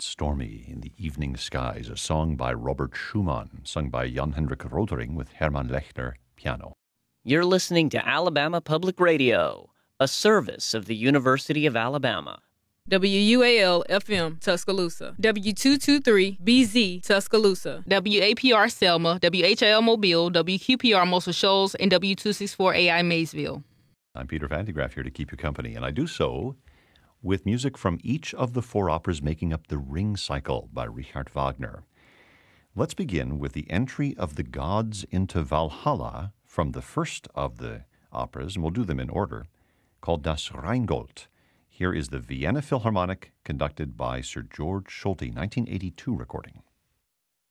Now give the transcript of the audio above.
Stormy in the Evening Skies, a song by Robert Schumann, sung by Jan-Hendrik Rotering with Hermann Lechner, piano. You're listening to Alabama Public Radio, a service of the University of Alabama. WUAL-FM, Tuscaloosa. W223-BZ, Tuscaloosa. WAPR Selma, WHIL Mobile, WQPR Muscle Shoals, and W264AI Maysville. I'm Peter Van de Graaff here to keep you company, and I do so with music from each of the four operas making up the Ring Cycle by Richard Wagner. Let's begin with the entry of the gods into Valhalla from the first of the operas, and we'll do them in order, called Das Rheingold. Here is the Vienna Philharmonic, conducted by Sir George Solti, 1982 recording.